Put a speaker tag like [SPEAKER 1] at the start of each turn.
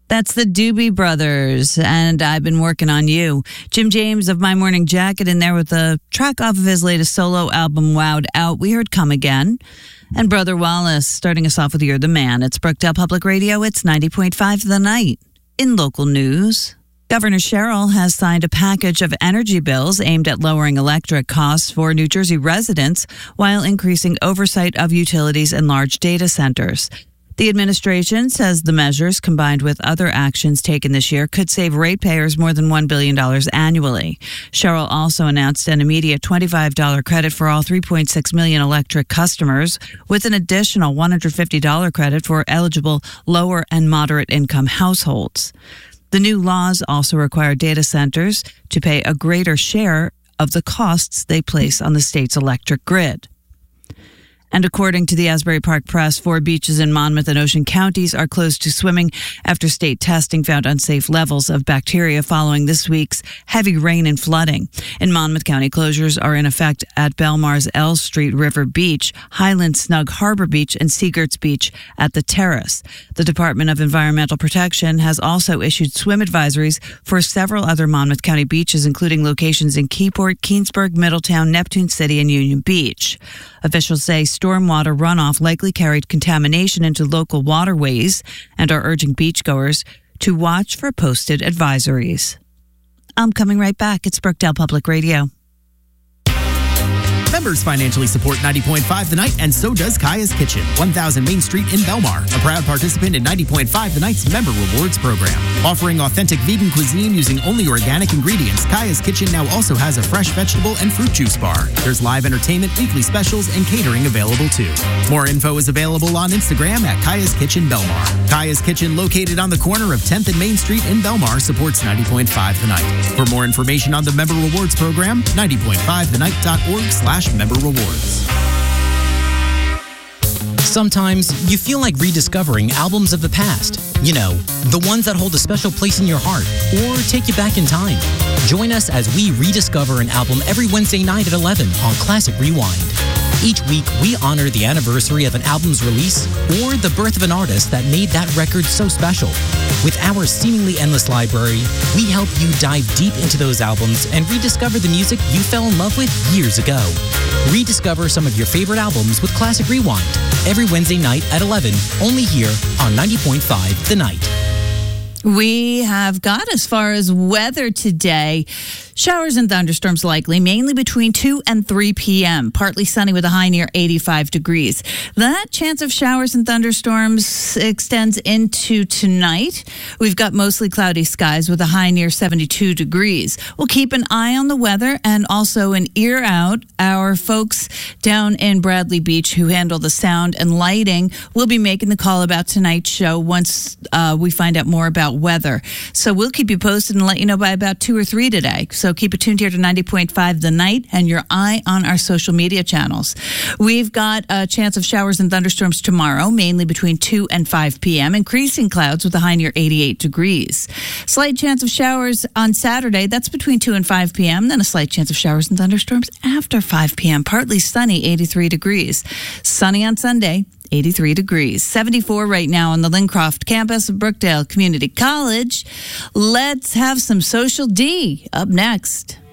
[SPEAKER 1] That's the Doobie Brothers, and I've been working on you. Jim James of My Morning Jacket in there with a track off of his latest solo album, Wowed Out. We heard Come Again. And Brother Wallace starting us off with You're the Man. It's Brookdale Public Radio. It's 90.5 The Night. In local news, Governor Sherrill has signed a package of energy bills aimed at lowering electric costs for New Jersey residents while increasing oversight of utilities and large data centers. The administration says the measures, combined with other actions taken this year, could save ratepayers more than $1 billion annually. Sherrill also announced an immediate $25 credit for all 3.6 million electric customers, with an additional $150 credit for eligible lower and moderate income households. The new laws also require data centers to pay a greater share of the costs they place on the state's electric grid. And according to the Asbury Park Press, 4 beaches in Monmouth and Ocean counties are closed to swimming after state testing found unsafe levels of bacteria following this week's heavy rain and flooding. In Monmouth County, closures are in effect at Belmar's L Street River Beach, Highland Snug Harbor Beach, and Seagerts Beach at the Terrace. The Department of Environmental Protection has also issued swim advisories for several other Monmouth County beaches, including locations in Keyport, Keensburg, Middletown, Neptune City, and Union Beach. Officials say stormwater runoff likely carried contamination into local waterways and are urging beachgoers to watch for posted advisories. I'm coming right back. It's Brookdale Public Radio.
[SPEAKER 2] Members financially support 90.5 The Night, and so does Kaya's Kitchen, 1000 Main Street in Belmar, a proud participant in 90.5 The Night's Member Rewards program. Offering authentic vegan cuisine using only organic ingredients, Kaya's Kitchen now also has a fresh vegetable and fruit juice bar. There's live entertainment, weekly specials, and catering available too. More info is available on Instagram at Kaya's Kitchen Belmar. Kaya's Kitchen, located on the corner of 10th and Main Street in Belmar, supports 90.5 The Night. For more information on the Member Rewards program, 90.5thenight.org/member rewards.
[SPEAKER 3] Sometimes you feel like rediscovering albums of the past. You know, the ones that hold a special place in your heart or take you back in time. Join us as we rediscover an album every Wednesday night at 11 on Classic Rewind. Each week, we honor the anniversary of an album's release or the birth of an artist that made that record so special. With our seemingly endless library, we help you dive deep into those albums and rediscover the music you fell in love with years ago. Rediscover some of your favorite albums with Classic Rewind every Wednesday night at 11, only here on 90.5 The Night.
[SPEAKER 1] We have got, as far as weather today, showers and thunderstorms likely, mainly between 2 and 3 p.m. Partly sunny with a high near 85 degrees. That chance of showers and thunderstorms extends into tonight. We've got mostly cloudy skies with a high near 72 degrees. We'll keep an eye on the weather and also an ear out. Our folks down in Bradley Beach who handle the sound and lighting will be making the call about tonight's show once we find out more about weather. So we'll keep you posted and let you know by about 2 or 3 today. So keep it tuned here to 90.5 The Night and your eye on our social media channels. We've got a chance of showers and thunderstorms tomorrow, mainly between 2 and 5 p.m. Increasing clouds with a high near 88 degrees. Slight chance of showers on Saturday. That's between 2 and 5 p.m. Then a slight chance of showers and thunderstorms after 5 p.m. Partly sunny, 83 degrees. Sunny on Sunday, 83 degrees. 74 right now on the Lincroft campus of Brookdale Community College. Let's have some Social D up next.